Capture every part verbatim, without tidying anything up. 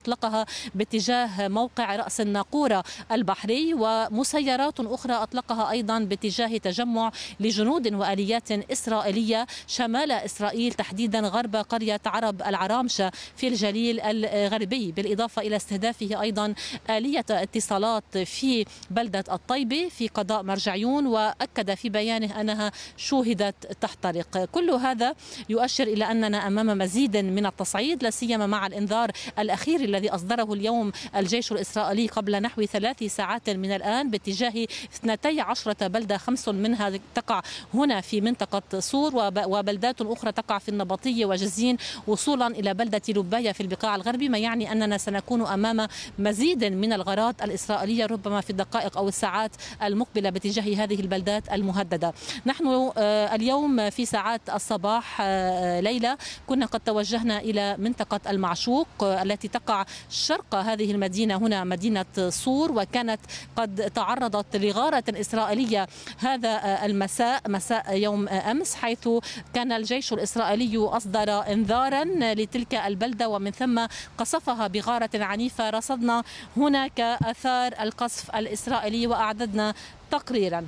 أطلقها باتجاه موقع رأس الناقورة البحري، ومسيرات أخرى أطلقها أيضا باتجاه تجمع لجنود وآليات إسرائيلية شمال إسرائيل، تحديدا غرب قرية عرب العرامشة في الجليل الغربي، بالإضافة إلى استهدافه أيضا آلية اتصالات في بلدة الطيبة في قضاء مرجعيون، وأكد في بيانه أنها شوهدت تحترق. كل هذا يؤشر إلى أننا أمام مزيد من التصعيد، لا سيما مع الإنذار الأخير الذي أصدره اليوم الجيش الإسرائيلي قبل نحو ثلاث ساعات من الآن باتجاه اثنتي عشرة بلدة، خمس منها تقع هنا في منطقة صور، وبلدات أخرى تقع في النبطية وجزين، وصولا إلى بلدة لباية في البقاع الغربي، ما يعني أننا سنكون أمام مزيد من الغارات الإسرائيلية ربما في الدقائق أو الساعات المقبلة باتجاه هذه البلدات المهددة. نحن اليوم في ساعات الصباح ليلى كنا قد توجهنا إلى منطقة المعشوق التي تقع شرق هذه المدينة، هنا مدينة صور، وكانت قد تعرضت لغارة إسرائيلية هذا المساء مساء يوم أمس، حيث كان الجيش الإسرائيلي أصدر إنذارا لتلك البلدة ومن ثم قصفها بغارة عنيفة. رصدنا هناك آثار القصف الإسرائيلي وأعددنا تقريرا.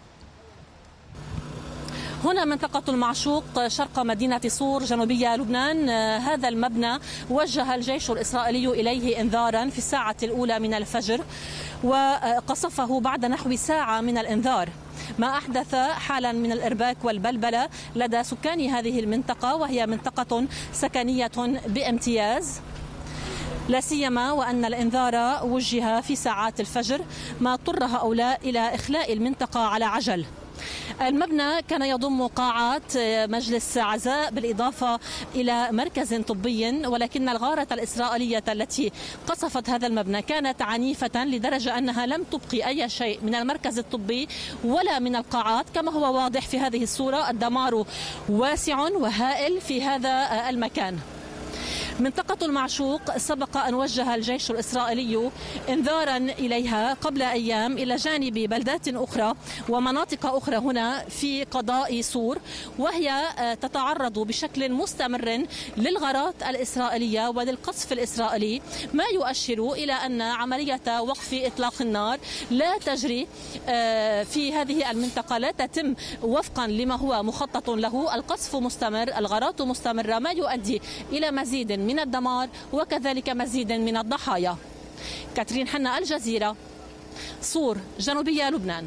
هنا منطقة المعشوق شرق مدينة صور جنوبية لبنان، هذا المبنى وجه الجيش الإسرائيلي إليه إنذارا في الساعة الأولى من الفجر وقصفه بعد نحو ساعة من الإنذار، ما أحدث حالا من الإرباك والبلبلة لدى سكان هذه المنطقة، وهي منطقة سكنية بامتياز، لا سيما وأن الإنذار وجه في ساعات الفجر، ما اضطر هؤلاء إلى إخلاء المنطقة على عجل. المبنى كان يضم قاعات مجلس عزاء بالإضافة إلى مركز طبي، ولكن الغارة الإسرائيلية التي قصفت هذا المبنى كانت عنيفة لدرجة أنها لم تبقي أي شيء من المركز الطبي ولا من القاعات، كما هو واضح في هذه الصورة. الدمار واسع وهائل في هذا المكان. منطقة المعشوق سبق أن وجه الجيش الإسرائيلي إنذارا إليها قبل أيام إلى جانب بلدات أخرى ومناطق أخرى هنا في قضاء صور، وهي تتعرض بشكل مستمر للغارات الإسرائيلية وللقصف الإسرائيلي، ما يؤشر إلى أن عملية وقف إطلاق النار لا تجري في هذه المنطقة، لا تتم وفقا لما هو مخطط له. القصف مستمر، الغارات مستمرة، ما يؤدي إلى مزيد من الدمار وكذلك مزيد من الضحايا. كاترين حنا، الجزيرة، صور جنوبية لبنان.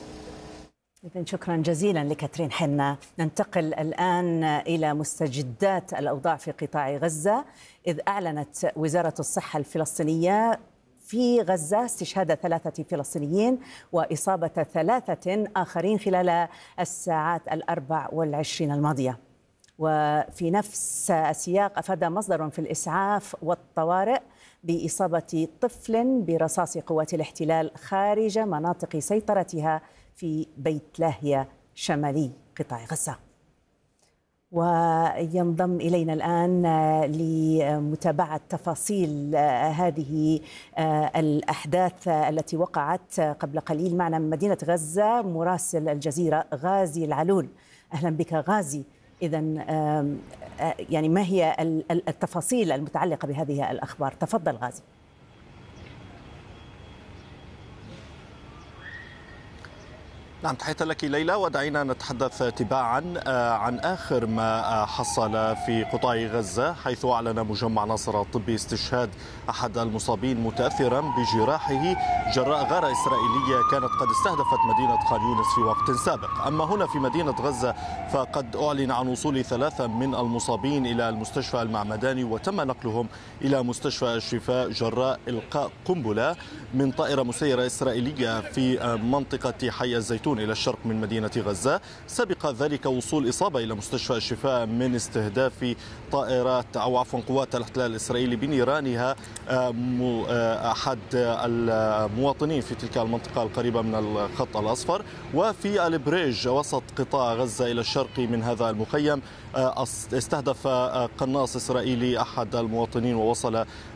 إذن شكرا جزيلا لكاترين حنا. ننتقل الآن إلى مستجدات الأوضاع في قطاع غزة، إذ أعلنت وزارة الصحة الفلسطينية في غزة استشهاد ثلاثة فلسطينيين وإصابة ثلاثة آخرين خلال الساعات الأربع والعشرين الماضية. وفي نفس السياق أفاد مصدر في الإسعاف والطوارئ بإصابة طفل برصاص قوات الاحتلال خارج مناطق سيطرتها في بيت لاهيا شمالي قطاع غزة. وينضم إلينا الآن لمتابعة تفاصيل هذه الأحداث التي وقعت قبل قليل معنا من مدينة غزة مراسل الجزيرة غازي العلول. أهلا بك غازي. إذن يعني ما هي التفاصيل المتعلقة بهذه الأخبار؟ تفضل غازي. نعم، تحية لك ليلى، ودعينا نتحدث تباعا عن آخر ما حصل في قطاع غزة، حيث أعلن مجمع ناصر الطبي استشهاد أحد المصابين متأثرا بجراحه جراء غارة إسرائيلية كانت قد استهدفت مدينة خان يونس في وقت سابق. أما هنا في مدينة غزة فقد أعلن عن وصول ثلاثة من المصابين إلى المستشفى المعمداني، وتم نقلهم إلى مستشفى الشفاء جراء إلقاء قنبلة من طائرة مسيرة إسرائيلية في منطقة حي الزيتون إلى الشرق من مدينة غزة. سبق ذلك وصول إصابة إلى مستشفى الشفاء من استهداف طائرات أو عفوا قوات الاحتلال الإسرائيلي بنيرانها أحد المواطنين في تلك المنطقة القريبة من الخط الأصفر. وفي البريج وسط قطاع غزة إلى الشرق من هذا المخيم استهدف قناص إسرائيلي أحد المواطنين ووصل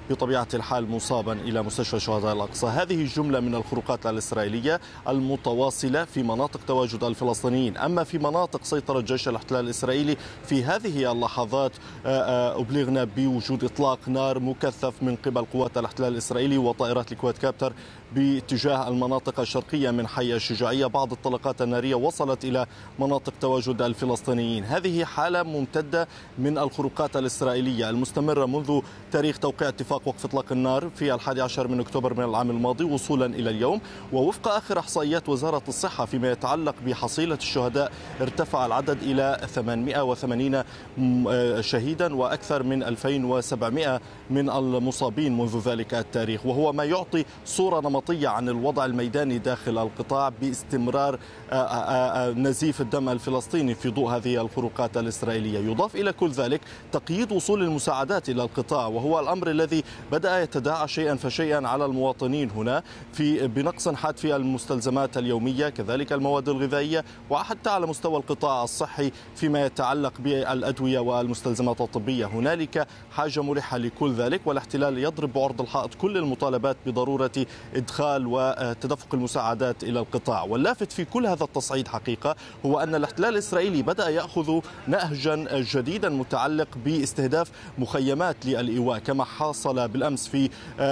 بطبيعة الحال مصابا إلى مستشفى شهداء الأقصى. هذه جملة من الخروقات الإسرائيلية المتواصلة في مناطق تواجد الفلسطينيين. أما في مناطق سيطرة جيش الاحتلال الإسرائيلي في هذه اللحظات أبلغنا بوجود إطلاق نار مكثف من قبل قوات الاحتلال الإسرائيلي وطائرات الكواد كابتر باتجاه المناطق الشرقية من حي الشجاعية. بعض الطلقات النارية وصلت إلى مناطق تواجد الفلسطينيين. هذه حالة ممتدة من الخروقات الإسرائيلية المستمرة منذ تاريخ توقيع اتفاق وقف إطلاق النار في الحادي عشر من أكتوبر من العام الماضي وصولا إلى اليوم. ووفق آخر إحصائيات وزارة الصحة فيما يتعلق بحصيلة الشهداء ارتفع العدد إلى ثمانمائة وثمانين شهيدا وأكثر من ألفين وسبعمائة من المصابين منذ ذلك التاريخ، وهو ما يعطي صورة نمطية عن الوضع الميداني داخل القطاع باستمرار نزيف الدم الفلسطيني في ضوء هذه الخروقات الإسرائيلية. يضاف إلى كل ذلك تقييد وصول المساعدات إلى القطاع، وهو الأمر الذي بدأ يتداعى شيئا فشيئا على المواطنين هنا في بنقص حاد في المستلزمات اليومية، كذلك المواد الغذائية، وحتى على مستوى القطاع الصحي فيما يتعلق بالأدوية والمستلزمات الطبية. هنالك حاجة ملحة لكل ذلك، والاحتلال يضرب بعرض الحائط كل المطالبات بضرورة إدخال وتدفق المساعدات إلى القطاع. واللافت في كل هذا التصعيد حقيقة هو أن الاحتلال الإسرائيلي بدأ يأخذ نهجا جديدا متعلق باستهداف مخيمات للإيواء، كما حصل بالأمس في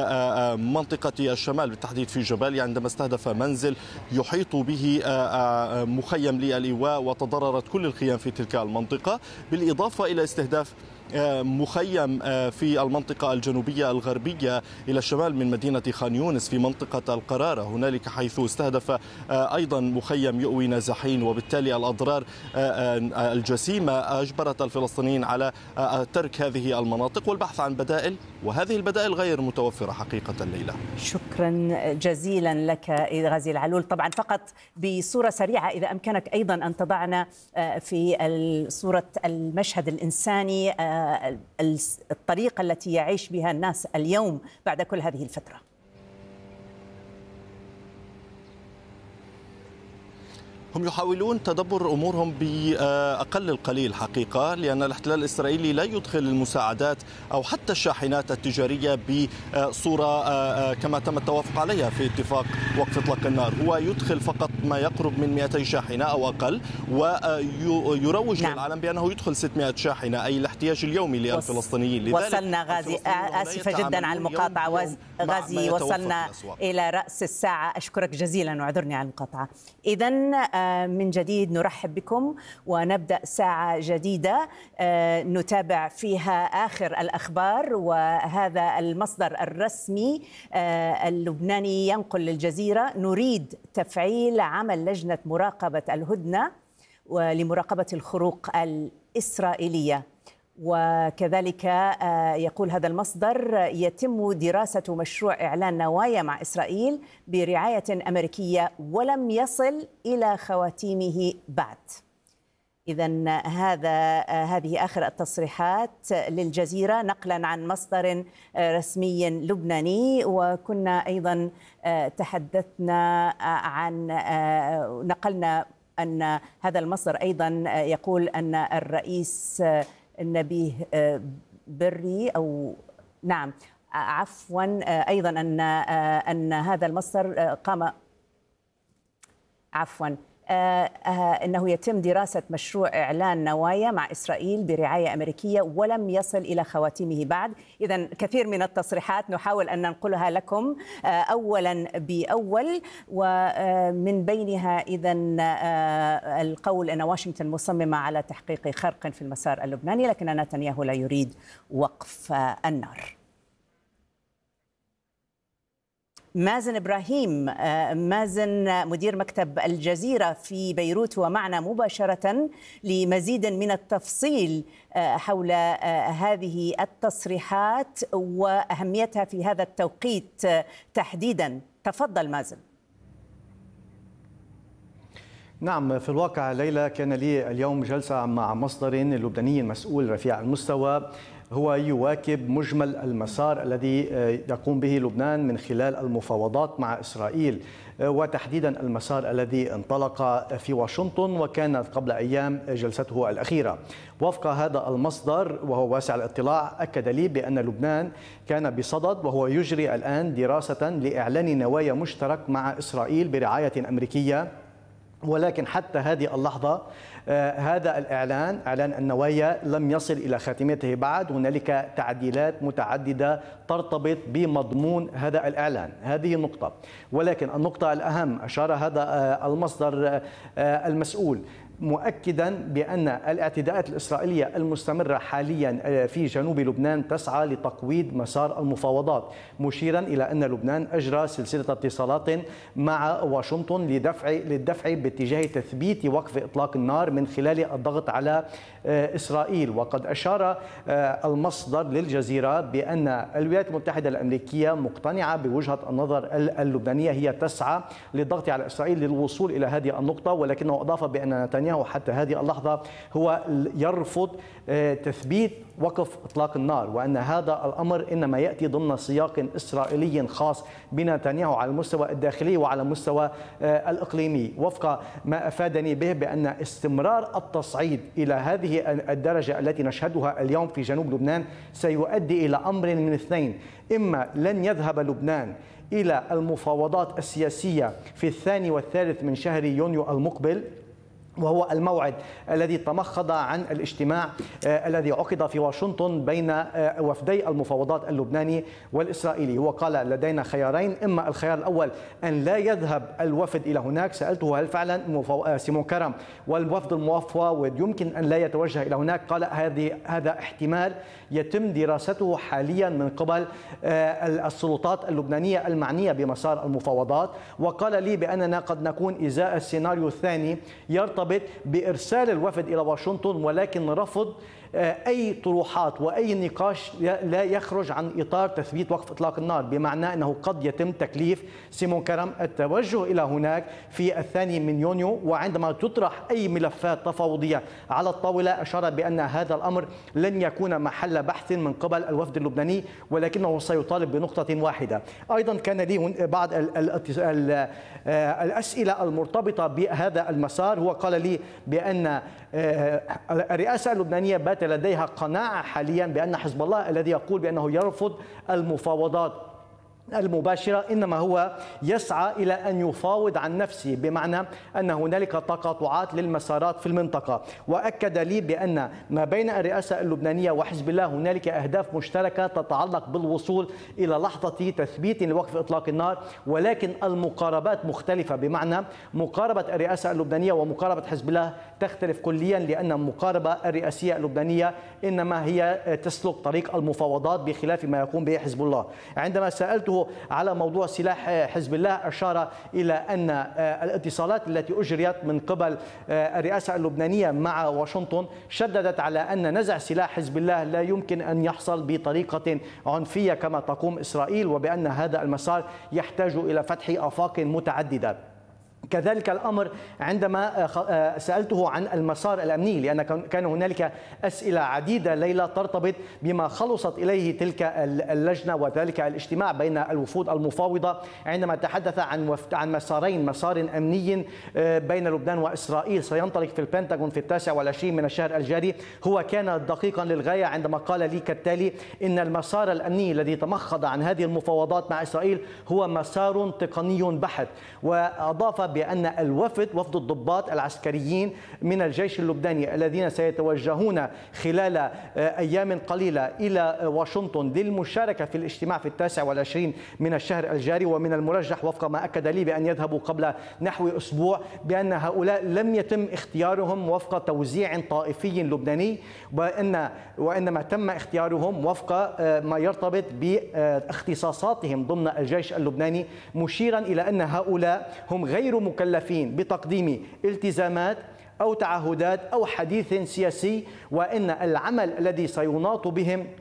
منطقة الشمال بالتحديد في جباليا عندما استهدف منزل يحيط به مخيم للإيواء وتضررت كل الخيام في تلك المنطقة، بالإضافة إلى استهداف مخيم في المنطقة الجنوبية الغربية إلى الشمال من مدينة خان يونس في منطقة القرارة هنالك، حيث استهدف أيضا مخيم يؤوي نازحين، وبالتالي الأضرار الجسيمة أجبرت الفلسطينيين على ترك هذه المناطق والبحث عن بدائل، وهذه البدائل غير متوفرة حقيقة الليلة. شكرا جزيلا لك غازي العلول. طبعا فقط بصورة سريعة إذا أمكنك أيضا أن تضعنا في صورة المشهد الإنساني، الطريقة التي يعيش بها الناس اليوم بعد كل هذه الفترة. هم يحاولون تدبر أمورهم بأقل القليل حقيقة، لأن الاحتلال الإسرائيلي لا يدخل المساعدات أو حتى الشاحنات التجارية بصورة كما تم التوافق عليها في اتفاق وقف إطلاق النار. هو يدخل فقط ما يقرب من مئتي شاحنة أو أقل، ويروج نعم. للعالم بأنه يدخل ستمائة شاحنة، أي الاحتياج اليومي للفلسطينيين. وصلنا غازي، آسفة جدا على المقاطعة غازي، وصلنا إلى رأس الساعة. أشكرك جزيلا واعذرني على المقاطعة. إذن من جديد نرحب بكم ونبدأ ساعة جديدة نتابع فيها آخر الأخبار، وهذا المصدر الرسمي اللبناني ينقل للجزيرة: نريد تفعيل عمل لجنة مراقبة الهدنة ولمراقبة الخروق الإسرائيلية. وكذلك يقول هذا المصدر: يتم دراسة مشروع إعلان نوايا مع إسرائيل برعاية أمريكية ولم يصل إلى خواتيمه بعد. إذن هذا هذه آخر التصريحات للجزيرة نقلا عن مصدر رسمي لبناني. وكنا أيضا تحدثنا عن نقلنا أن هذا المصدر أيضا يقول أن الرئيس نبيه بري أو نعم عفوا أيضا أن أن هذا المصدر قام عفوا أنه يتم دراسة مشروع إعلان نوايا مع إسرائيل برعاية أمريكية ولم يصل إلى خواتيمه بعد. إذن كثير من التصريحات نحاول أن ننقلها لكم أولا بأول، ومن بينها إذن القول أن واشنطن مصممة على تحقيق خرق في المسار اللبناني، لكن نتنياهو لا يريد وقف النار. مازن إبراهيم، مازن مدير مكتب الجزيرة في بيروت ومعنا مباشرة لمزيد من التفصيل حول هذه التصريحات وأهميتها في هذا التوقيت تحديدا. تفضل مازن. نعم، في الواقع ليلى كان لي اليوم جلسة مع مصدر لبناني مسؤول رفيع المستوى هو يواكب مجمل المسار الذي يقوم به لبنان من خلال المفاوضات مع إسرائيل، وتحديدا المسار الذي انطلق في واشنطن وكانت قبل أيام جلسته الأخيرة. وفق هذا المصدر وهو واسع الاطلاع، أكد لي بأن لبنان كان بصدد وهو يجري الآن دراسة لإعلان نوايا مشترك مع إسرائيل برعاية أمريكية، ولكن حتى هذه اللحظة آه هذا الإعلان إعلان النوايا لم يصل إلى خاتمته بعد. هنالك تعديلات متعددة ترتبط بمضمون هذا الإعلان، هذه النقطة. ولكن النقطة الأهم أشار هذا آه المصدر آه المسؤول مؤكدا بأن الاعتداءات الإسرائيلية المستمرة حاليا في جنوب لبنان تسعى لتقويض مسار المفاوضات، مشيرا إلى أن لبنان أجرى سلسلة اتصالات مع واشنطن لدفع للدفع باتجاه تثبيت وقف إطلاق النار من خلال الضغط على إسرائيل. وقد أشار المصدر للجزيرة بأن الولايات المتحدة الأمريكية مقتنعة بوجهة النظر اللبنانية، هي تسعى للضغط على إسرائيل للوصول إلى هذه النقطة، ولكنه أضاف بأن نتنياهو حتى هذه اللحظة هو يرفض تثبيت وقف إطلاق النار، وأن هذا الأمر إنما يأتي ضمن سياق إسرائيلي خاص بنتنياهو على المستوى الداخلي وعلى المستوى الإقليمي. وفق ما أفادني به بأن استمرار التصعيد إلى هذه الدرجة التي نشهدها اليوم في جنوب لبنان سيؤدي إلى أمر من اثنين: إما لن يذهب لبنان إلى المفاوضات السياسية في الثاني والثالث من شهر يونيو المقبل، وهو الموعد الذي تمخض عن الاجتماع الذي عقد في واشنطن بين وفدي المفاوضات اللبناني والإسرائيلي. هو قال لدينا خيارين: إما الخيار الأول أن لا يذهب الوفد إلى هناك. سألته هل فعلا سيمون كرم والوفد الموفد يمكن أن لا يتوجه إلى هناك؟ قال هذه هذا احتمال يتم دراسته حاليا من قبل السلطات اللبنانية المعنية بمسار المفاوضات. وقال لي بأننا قد نكون إزاء السيناريو الثاني يرتبط بإرسال الوفد إلى واشنطن، ولكن رفض أي طروحات وأي نقاش لا يخرج عن إطار تثبيت وقف إطلاق النار، بمعنى أنه قد يتم تكليف سيمون كرم التوجه إلى هناك في الثاني من يونيو، وعندما تطرح أي ملفات تفاوضية على الطاولة أشار بأن هذا الأمر لن يكون محل بحث من قبل الوفد اللبناني، ولكنه سيطالب بنقطة واحدة. أيضا كان لي بعض الأسئلة المرتبطة بهذا المسار. هو قال لي بأن الرئاسة اللبنانية بات لديها قناعة حاليا بأن حزب الله الذي يقول بأنه يرفض المفاوضات المباشرة إنما هو يسعى إلى أن يفاوض عن نفسه، بمعنى أن هنالك تقاطعات للمسارات في المنطقة. وأكد لي بأن ما بين الرئاسة اللبنانية وحزب الله هنالك أهداف مشتركة تتعلق بالوصول إلى لحظة تثبيت لوقف إطلاق النار، ولكن المقاربات مختلفة، بمعنى مقاربة الرئاسة اللبنانية ومقاربة حزب الله تختلف كليا، لأن المقاربة الرئاسية اللبنانية إنما هي تسلك طريق المفاوضات بخلاف ما يقوم به حزب الله. عندما سألته على موضوع سلاح حزب الله أشار إلى أن الاتصالات التي أجريت من قبل الرئاسة اللبنانية مع واشنطن شددت على أن نزع سلاح حزب الله لا يمكن أن يحصل بطريقة عنفية كما تقوم إسرائيل، وبأن هذا المسار يحتاج إلى فتح آفاق متعددة. كذلك الأمر عندما سألته عن المسار الأمني، لأن كان هنالك أسئلة عديدة ليلة ترتبط بما خلصت إليه تلك اللجنة وذلك الاجتماع بين الوفود المفاوضة، عندما تحدث عن عن مسارين: مسار أمني بين لبنان وإسرائيل سينطلق في البنتاغون في التاسع والعشرين من الشهر الجاري. هو كان دقيقا للغاية عندما قال لي كالتالي: إن المسار الأمني الذي تمخض عن هذه المفاوضات مع إسرائيل هو مسار تقني بحت. وأضاف بأن الوفد وفد الضباط العسكريين من الجيش اللبناني الذين سيتوجهون خلال أيام قليلة إلى واشنطن للمشاركة في الاجتماع في التاسع والعشرين من الشهر الجاري، ومن المرجح وفق ما أكد لي بأن يذهبوا قبل نحو أسبوع، بأن هؤلاء لم يتم اختيارهم وفق توزيع طائفي لبناني، وإن وإنما تم اختيارهم وفق ما يرتبط باختصاصاتهم ضمن الجيش اللبناني، مشيرا إلى أن هؤلاء هم غير مكلفين بتقديم التزامات أو تعهدات أو حديث سياسي، وإن العمل الذي سيناط بهم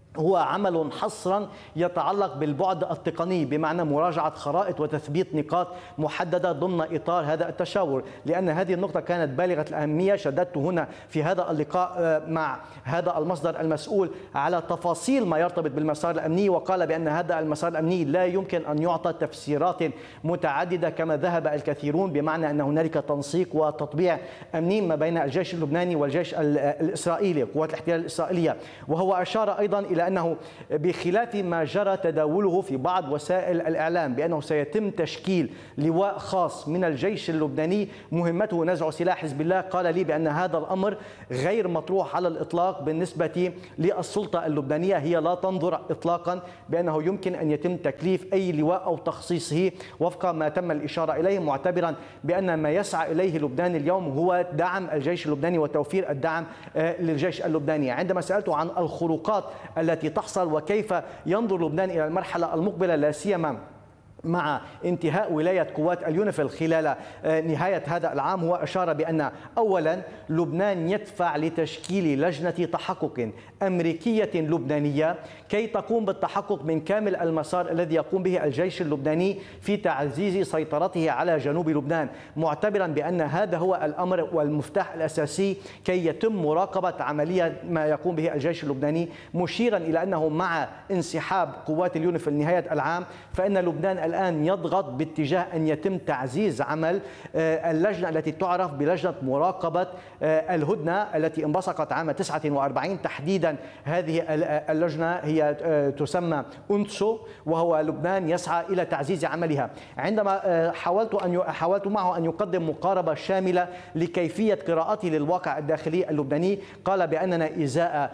هو عمل حصرا يتعلق بالبعد التقني، بمعنى مراجعة خرائط وتثبيت نقاط محددة ضمن إطار هذا التشاور، لأن هذه النقطة كانت بالغة الأهمية. شددت هنا في هذا اللقاء مع هذا المصدر المسؤول على تفاصيل ما يرتبط بالمسار الأمني، وقال بأن هذا المسار الأمني لا يمكن أن يعطى تفسيرات متعددة كما ذهب الكثيرون، بمعنى أن هنالك تنسيق وتطبيع أمني ما بين الجيش اللبناني والجيش الإسرائيلي، قوات الاحتلال الإسرائيلية. وهو أشار أيضا إلى أنه بخلاف ما جرى تداوله في بعض وسائل الإعلام بأنه سيتم تشكيل لواء خاص من الجيش اللبناني مهمته نزع سلاح حزب الله، قال لي بأن هذا الأمر غير مطروح على الإطلاق بالنسبة للسلطة اللبنانية. هي لا تنظر إطلاقا بأنه يمكن أن يتم تكليف أي لواء أو تخصيصه وفق ما تم الإشارة إليه، معتبرا بأن ما يسعى إليه لبنان اليوم هو دعم الجيش اللبناني وتوفير الدعم للجيش اللبناني. عندما سألته عن الخروقات التي تحصل وكيف ينظر لبنان إلى المرحلة المقبلة لا سيما مع انتهاء ولاية قوات اليونيفيل خلال نهاية هذا العام، هو أشار بأن أولا لبنان يدفع لتشكيل لجنة تحقق أمريكية لبنانية كي تقوم بالتحقق من كامل المسار الذي يقوم به الجيش اللبناني في تعزيز سيطرته على جنوب لبنان، معتبرا بأن هذا هو الأمر والمفتاح الأساسي كي يتم مراقبة عملية ما يقوم به الجيش اللبناني، مشيرا إلى أنه مع انسحاب قوات اليونيفيل نهاية العام فإن لبنان الآن يضغط باتجاه أن يتم تعزيز عمل اللجنة التي تعرف بلجنة مراقبة الهدنة التي انبثقت عام تسعة وأربعين تحديدا. هذه اللجنة هي تسمى أونسو، وهو لبنان يسعى إلى تعزيز عملها. عندما حاولت أن حاولت معه أن يقدم مقاربة شاملة لكيفية قراءته للواقع الداخلي اللبناني، قال بأننا إزاء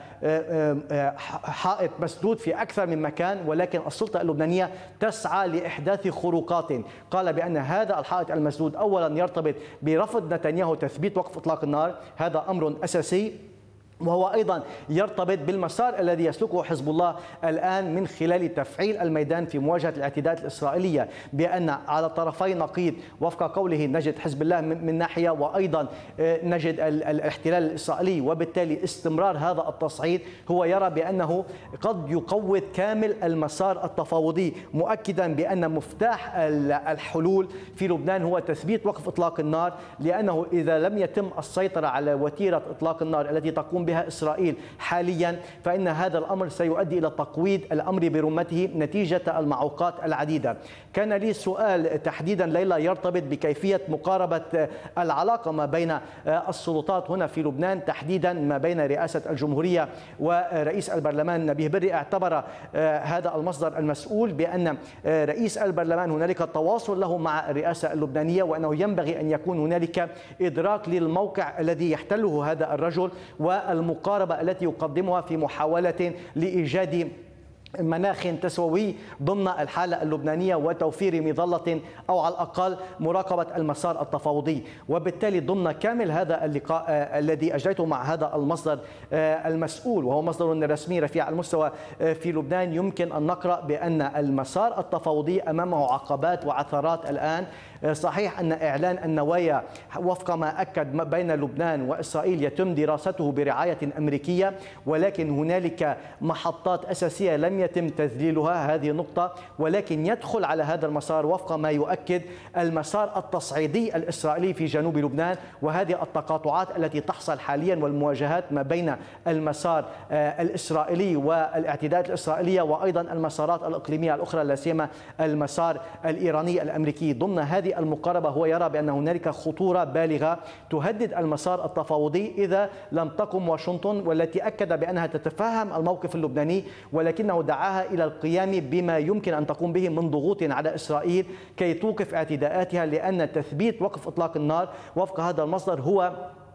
حائط مسدود في أكثر من مكان، ولكن السلطة اللبنانية تسعى لإحداث خروقات. قال بأن هذا الحائط المسدود أولا يرتبط برفض نتنياهو تثبيت وقف إطلاق النار، هذا أمر أساسي، وهو أيضا يرتبط بالمسار الذي يسلكه حزب الله الآن من خلال تفعيل الميدان في مواجهة الاعتداءات الإسرائيلية، بأن على طرفي نقيض وفق قوله نجد حزب الله من ناحية وأيضا نجد الاحتلال الإسرائيلي، وبالتالي استمرار هذا التصعيد هو يرى بأنه قد يقوض كامل المسار التفاوضي، مؤكدا بأن مفتاح الحلول في لبنان هو تثبيت وقف إطلاق النار، لأنه إذا لم يتم السيطرة على وتيرة إطلاق النار التي تقوم بها إسرائيل حاليا فإن هذا الأمر سيؤدي إلى تقويض الأمر برمته نتيجة المعوقات العديدة. كان لي سؤال تحديدا ليلى يرتبط بكيفية مقاربة العلاقة ما بين السلطات هنا في لبنان، تحديدا ما بين رئاسة الجمهورية ورئيس البرلمان. نبيه بري اعتبر هذا المصدر المسؤول بأن رئيس البرلمان هنالك تواصل له مع الرئاسة اللبنانية، وأنه ينبغي أن يكون هنالك إدراك للموقع الذي يحتله هذا الرجل والمقاربة التي يقدمها في محاولة لإيجاد مناخ تسوي ضمن الحالة اللبنانية وتوفير مظلة أو على الأقل مراقبة المسار التفاوضي. وبالتالي ضمن كامل هذا اللقاء الذي أجريته مع هذا المصدر المسؤول وهو مصدر رسمي رفيع المستوى في لبنان، يمكن أن نقرأ بأن المسار التفاوضي أمامه عقبات وعثرات الآن. صحيح أن إعلان النوايا وفق ما أكد بين لبنان وإسرائيل يتم دراسته برعاية أمريكية، ولكن هنالك محطات أساسية لم يتم تذليلها، هذه نقطة، ولكن يدخل على هذا المسار وفق ما يؤكد المسار التصعيدي الإسرائيلي في جنوب لبنان، وهذه التقاطعات التي تحصل حاليا والمواجهات ما بين المسار الإسرائيلي والاعتداءات الإسرائيلية وأيضا المسارات الإقليمية الأخرى لا سيما المسار الإيراني الأمريكي. ضمن هذه المقاربة هو يرى بأن هنالك خطورة بالغة تهدد المسار التفاوضي إذا لم تقم واشنطن، والتي أكد بأنها تتفهم الموقف اللبناني ولكنه دعاها إلى القيام بما يمكن أن تقوم به من ضغوط على إسرائيل كي توقف اعتداءاتها، لأن تثبيت وقف إطلاق النار وفق هذا المصدر هو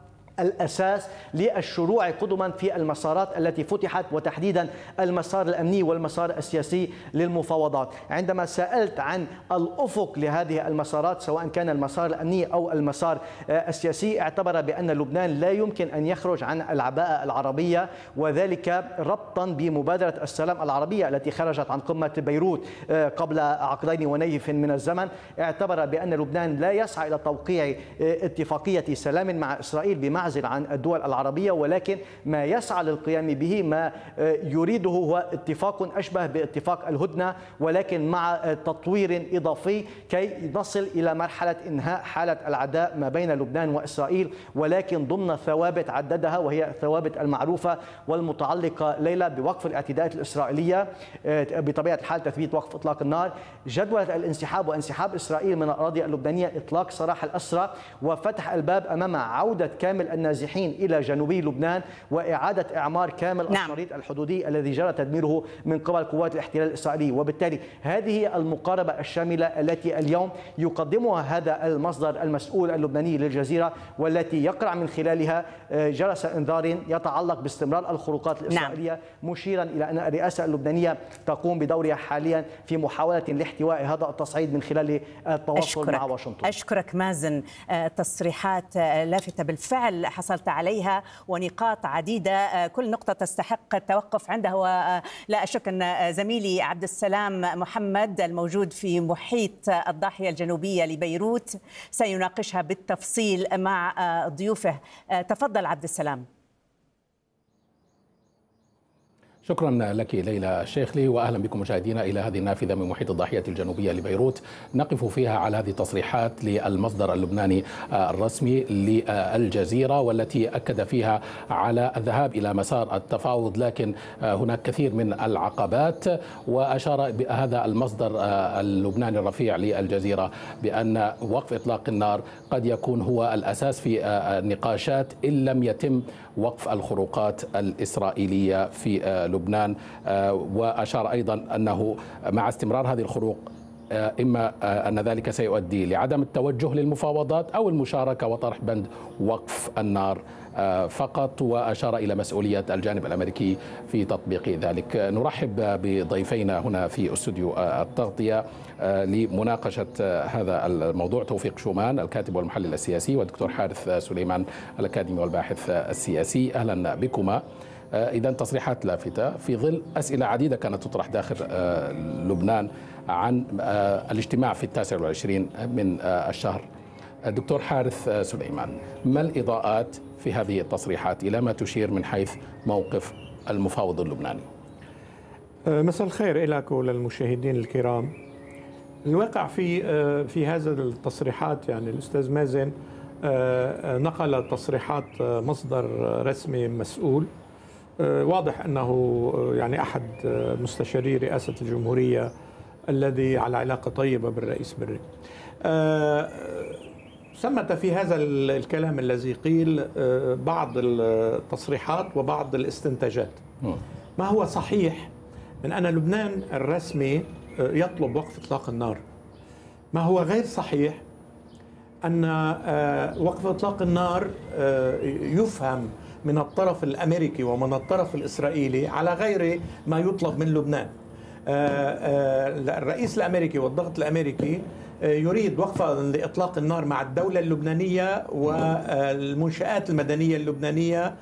الأساس للشروع قدما في المسارات التي فتحت، وتحديدا المسار الأمني والمسار السياسي للمفاوضات. عندما سألت عن الأفق لهذه المسارات سواء كان المسار الأمني أو المسار السياسي، اعتبر بأن لبنان لا يمكن أن يخرج عن العباءة العربية، وذلك ربطا بمبادرة السلام العربية التي خرجت عن قمة بيروت قبل عقدين ونيف من الزمن. اعتبر بأن لبنان لا يسعى إلى توقيع اتفاقية سلام مع إسرائيل بمعزل منعزل عن الدول العربية، ولكن ما يسعى للقيام به ما يريده هو اتفاق أشبه باتفاق الهدنة، ولكن مع تطوير إضافي كي نصل إلى مرحلة إنهاء حالة العداء ما بين لبنان وإسرائيل، ولكن ضمن ثوابت عددها، وهي ثوابت المعروفة والمتعلقة ليلى بوقف الاعتداءات الإسرائيلية، بطبيعة الحال تثبيت وقف إطلاق النار، جدولة الانسحاب وانسحاب إسرائيل من الأراضي اللبنانية، إطلاق سراح الأسرى وفتح الباب أمام عودة كامل النازحين إلى جنوبي لبنان وإعادة إعمار كامل نعم. الشريط الحدودي الذي جرى تدميره من قبل قوات الاحتلال الإسرائيلي. وبالتالي هذه هي المقاربة الشاملة التي اليوم يقدمها هذا المصدر المسؤول اللبناني للجزيرة، والتي يقرع من خلالها جرس انذار يتعلق باستمرار الخروقات الإسرائيلية، نعم. مشيرا إلى أن الرئاسة اللبنانية تقوم بدورها حاليا في محاولة لاحتواء هذا التصعيد من خلال التواصل مع واشنطن. أشكرك مازن، تصريحات لافتة بالفعل حصلت عليها ونقاط عديدة، كل نقطة تستحق التوقف عندها، ولا أشك أن زميلي عبد السلام محمد الموجود في محيط الضاحية الجنوبية لبيروت سيناقشها بالتفصيل مع ضيوفه. تفضل عبد السلام. شكرا لك ليلى الشيخلي، واهلا بكم مشاهدينا الى هذه النافذه من محيط الضاحيه الجنوبيه لبيروت، نقف فيها على هذه التصريحات للمصدر اللبناني الرسمي للجزيره، والتي اكد فيها على الذهاب الى مسار التفاوض، لكن هناك كثير من العقبات. واشار بهذا المصدر اللبناني الرفيع للجزيره بان وقف اطلاق النار قد يكون هو الاساس في النقاشات ان لم يتم وقف الخروقات الإسرائيلية في لبنان. وأشار أيضا أنه مع استمرار هذه الخروق إما أن ذلك سيؤدي لعدم التوجه للمفاوضات أو المشاركة وطرح بند وقف النار فقط. وأشار إلى مسؤولية الجانب الأمريكي في تطبيق ذلك. نرحب بضيفينا هنا في استوديو التغطية لمناقشة هذا الموضوع: توفيق شومان الكاتب والمحلل السياسي، والدكتور حارث سليمان الأكاديمي والباحث السياسي. أهلا بكما. إذن تصريحات لافتة في ظل أسئلة عديدة كانت تطرح داخل لبنان عن الاجتماع في التاسع والعشرين من الشهر. دكتور حارث سليمان، ما الإضاءات في هذه التصريحات؟ إلى ما تشير من حيث موقف المفاوض اللبناني؟ مساء الخير لك وللمشاهدين الكرام. الواقع في في هذه التصريحات، يعني الأستاذ مازن نقل تصريحات مصدر رسمي مسؤول، واضح أنه يعني أحد مستشاري رئاسة الجمهورية الذي على علاقة طيبة بالرئيس بري. ثمة في هذا الكلام الذي قيل بعض التصريحات وبعض الاستنتاجات. ما هو صحيح من أن لبنان الرسمي يطلب وقف إطلاق النار. ما هو غير صحيح أن وقف إطلاق النار يفهم من الطرف الأمريكي ومن الطرف الإسرائيلي على غير ما يطلب من لبنان. الرئيس الأمريكي والضغط الأمريكي يريد وقف لإطلاق النار مع الدولة اللبنانية والمنشآت المدنية اللبنانية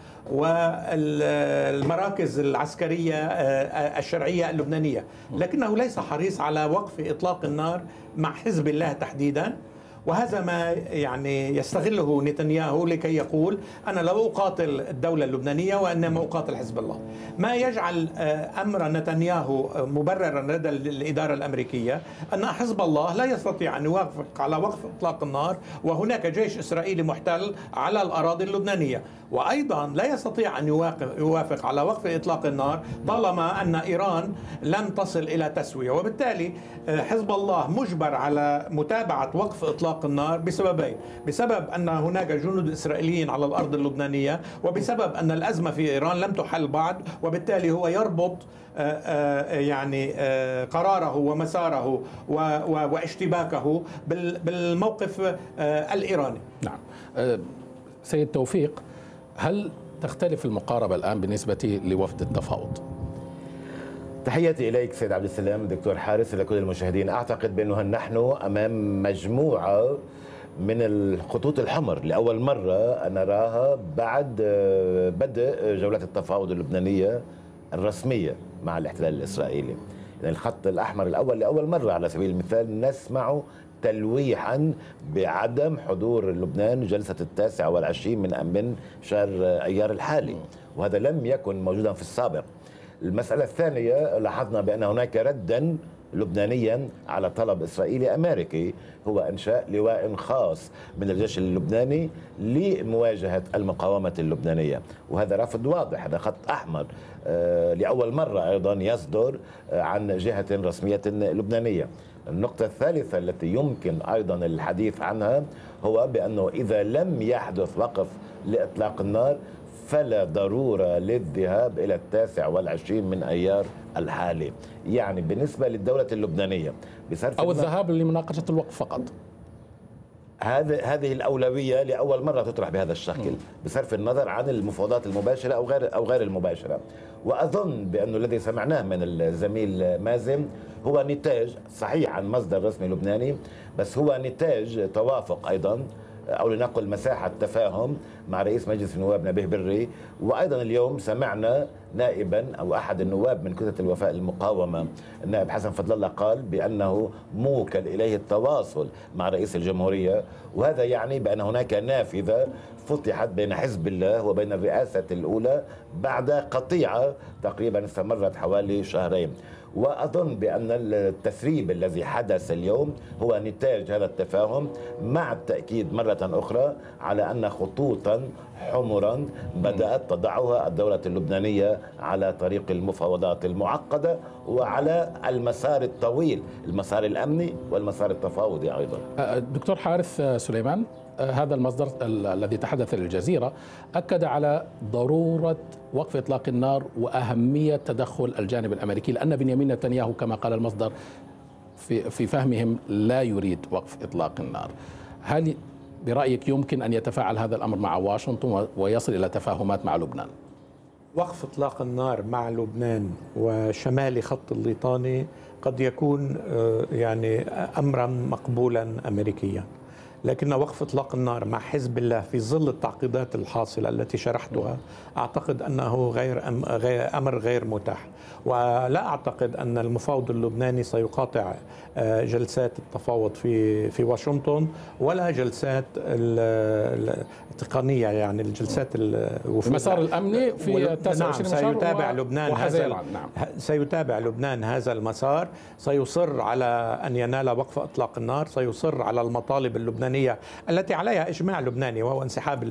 والمراكز العسكرية الشرعية اللبنانية، لكنه ليس حريص على وقف إطلاق النار مع حزب الله تحديداً. وهذا ما يعني يستغله نتنياهو لكي يقول أنا لا أقاتل الدولة اللبنانية وإنما أقاتل حزب الله، ما يجعل أمر نتنياهو مبررا لدى الإدارة الأمريكية أن حزب الله لا يستطيع أن يوافق على وقف إطلاق النار وهناك جيش إسرائيلي محتل على الأراضي اللبنانية، وأيضا لا يستطيع أن يوافق على وقف إطلاق النار طالما أن إيران لم تصل إلى تسوية. وبالتالي حزب الله مجبر على متابعة وقف إطلاق النار بسببين: بسبب أن هناك جنود إسرائيليين على الأرض اللبنانية، وبسبب أن الأزمة في إيران لم تحل بعد، وبالتالي هو يربط يعني قراره ومساره واشتباكه بالموقف الإيراني. نعم. سيد توفيق، هل تختلف المقاربة الآن بالنسبة لوفد التفاوض؟ تحياتي إليك سيد عبد السلام، دكتور حارث، لكل المشاهدين. أعتقد بأنه نحن أمام مجموعة من الخطوط الحمر لأول مرة نراها بعد بدء جولات التفاوض اللبنانية الرسمية مع الاحتلال الإسرائيلي. يعني الخط الأحمر الأول لأول مرة على سبيل المثال نسمع تلويحا بعدم حضور لبنان جلسة التاسع والعشرين من من شهر أيار الحالي، وهذا لم يكن موجودا في السابق. المسألة الثانية، لاحظنا بأن هناك ردا لبنانيا على طلب إسرائيلي أمريكي، هو إنشاء لواء خاص من الجيش اللبناني لمواجهة المقاومة اللبنانية، وهذا رفض واضح، هذا خط أحمر آه لأول مرة أيضا يصدر آه عن جهة رسمية لبنانية. النقطة الثالثة التي يمكن أيضا الحديث عنها هو بأنه إذا لم يحدث وقف لإطلاق النار فلا ضرورة للذهاب إلى التاسع والعشرين من أيار الحالي. يعني بالنسبة للدولة اللبنانية بصرف أو الذهاب لمناقشة الوقف فقط، هذه هذه الأولوية لأول مرة تطرح بهذا الشكل بصرف النظر عن المفاوضات المباشرة أو غير أو غير المباشرة. وأظن بأن الذي سمعناه من الزميل مازن هو نتاج صحيح عن مصدر رسمي لبناني، بس هو نتاج توافق أيضا أو لنقل مساحة تفاهم مع رئيس مجلس النواب نبيه بري. وأيضا اليوم سمعنا نائبا أو أحد النواب من كتلة الوفاء المقاومة النائب حسن فضل الله قال بأنه موكل إليه التواصل مع رئيس الجمهورية، وهذا يعني بأن هناك نافذة فتحت بين حزب الله وبين الرئاسة الأولى بعد قطيعة تقريبا استمرت حوالي شهرين. وأظن بأن التسريب الذي حدث اليوم هو نتاج هذا التفاهم، مع التأكيد مرة أخرى على أن خطوطا حمرا بدأت تضعها الدولة اللبنانية على طريق المفاوضات المعقدة وعلى المسار الطويل، المسار الأمني والمسار التفاوضي أيضا. دكتور حارث سليمان، هذا المصدر الذي تحدث للجزيرة أكد على ضرورة وقف إطلاق النار وأهمية تدخل الجانب الأمريكي، لأن بنيامين نتنياهو كما قال المصدر في في فهمهم لا يريد وقف إطلاق النار. هل برأيك يمكن أن يتفاعل هذا الأمر مع واشنطن ويصل إلى تفاهمات مع لبنان؟ وقف إطلاق النار مع لبنان وشمال خط الليطاني قد يكون يعني أمرا مقبولا أمريكيا، لكن وقف إطلاق النار مع حزب الله في ظل التعقيدات الحاصلة التي شرحتها أعتقد أنه غير أمر غير متاح. ولا أعتقد أن المفاوض اللبناني سيقاطع جلسات التفاوض في في واشنطن ولا جلسات التقنية، يعني الجلسات المسار الأمني في التاسع والعشرين نعم سيتابع لبنان هذا نعم. سيتابع لبنان هذا المسار، سيصر على أن ينال وقف إطلاق النار، سيصر على المطالب اللبنانية التي عليها إجماع لبناني، وهو انسحاب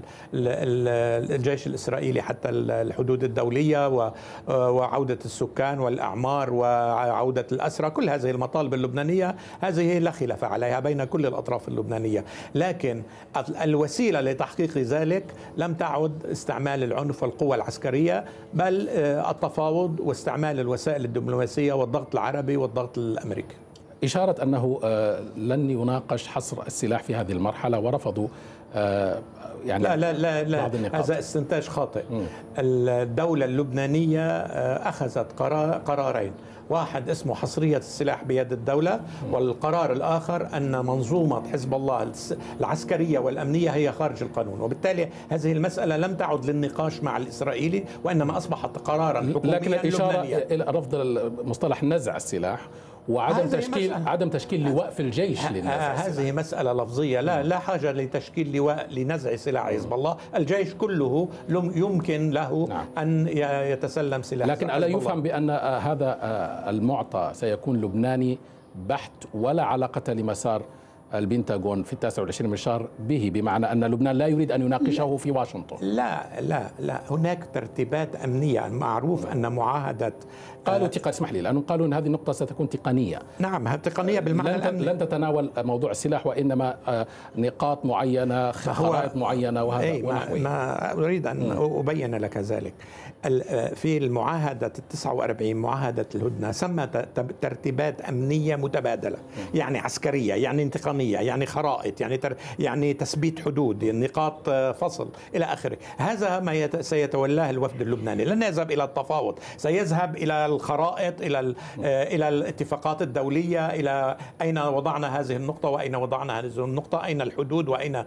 الجيش الإسرائيلي حتى الحدود الدولية وعودة السكان والأعمار وعودة الأسرى. كل هذه المطالب اللبنانية هذه لا خلاف عليها بين كل الأطراف اللبنانية، لكن الوسيلة لتحقيق ذلك لم تعد استعمال العنف والقوة العسكرية، بل التفاوض واستعمال الوسائل الدبلوماسية والضغط العربي والضغط الأمريكي. إشارة أنه لن يناقش حصر السلاح في هذه المرحلة ورفضوا يعني لا لا لا, لا هذا استنتاج خاطئ. م. الدولة اللبنانية أخذت قرار قرارين، واحد اسمه حصرية السلاح بيد الدولة، والقرار الآخر أن منظومة حزب الله العسكرية والأمنية هي خارج القانون، وبالتالي هذه المسألة لم تعد للنقاش مع الإسرائيلي وإنما أصبحت قرارا حكوميا. لكن الإشارة إلى رفض مصطلح نزع السلاح وعدم تشكيل مسألة. عدم تشكيل لواء في الجيش للنزع. هذه مسألة لفظية، لا لا حاجة لتشكيل لواء لنزع سلاح حزب الله، الجيش كله يمكن له نعم. أن يتسلم سلاح. لكن ألا يفهم بأن هذا المعطى سيكون لبناني بحت ولا علاقة لمسار البنتاغون في التاسع والعشرين من الشهر به، بمعنى أن لبنان لا يريد أن يناقشه في واشنطن؟ لا لا لا هناك ترتيبات أمنية، معروف أن معاهدة قالوا تق... اسمح لي، لأنهم قالوا أن هذه النقطة ستكون تقنية. نعم تقنية بالمعنى لن, الأمني. لن تتناول موضوع السلاح وإنما نقاط معينة، خرائط معينة، وهذا أي ما, ما أريد أن م. أبين لك ذلك. في المعاهدة التسعة وأربعين معاهدة الهدنة سمى ترتيبات أمنية متبادلة، م. يعني عسكرية، يعني انتقامية، يعني خرائط، يعني تر... يعني تثبيت حدود، يعني نقاط فصل إلى آخره. هذا ما يت... سيتولاه الوفد اللبناني، لن يذهب إلى التفاوض، سيذهب إلى الخرائط، إلى ال... إلى الاتفاقات الدولية، إلى أين وضعنا هذه النقطة وأين وضعنا هذه النقطة، أين الحدود وأين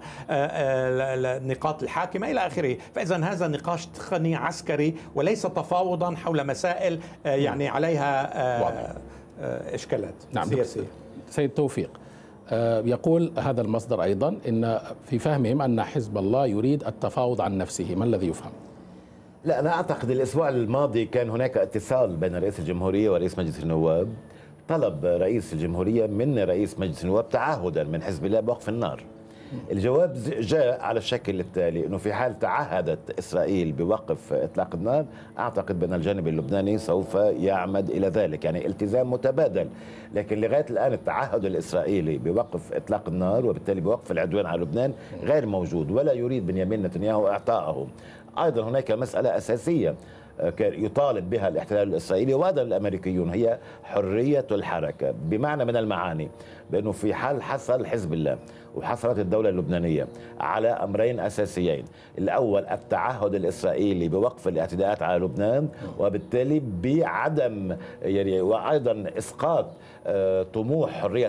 النقاط الحاكمة إلى آخره. فإذا هذا نقاش تقني عسكري وليس تفاوضا حول مسائل يعني عليها إشكالات نعم. سياسية. سيد توفيق، يقول هذا المصدر أيضا إن في فهمهم أن حزب الله يريد التفاوض عن نفسه، ما الذي يفهم؟ لا، أنا أعتقد الأسبوع الماضي كان هناك اتصال بين رئيس الجمهورية ورئيس مجلس النواب. طلب رئيس الجمهورية من رئيس مجلس النواب تعهدا من حزب الله بوقف النار. الجواب جاء على الشكل التالي، أنه في حال تعهدت إسرائيل بوقف إطلاق النار، أعتقد بأن الجانب اللبناني سوف يعمد إلى ذلك، يعني التزام متبادل. لكن لغاية الآن التعهد الإسرائيلي بوقف إطلاق النار وبالتالي بوقف العدوان على لبنان غير موجود، ولا يريد بنيامين نتنياهو إعطائه. أيضا هناك مسألة أساسية يطالب بها الاحتلال الإسرائيلي وأيضا الأمريكيون، هي حرية الحركة، بمعنى من المعاني بأنه في حال حصل حزب الله وحصلت الدولة اللبنانية على أمرين أساسيين: الأول التعهد الإسرائيلي بوقف الاعتداءات على لبنان، وبالتالي بعدم يعني وأيضا إسقاط طموح حرية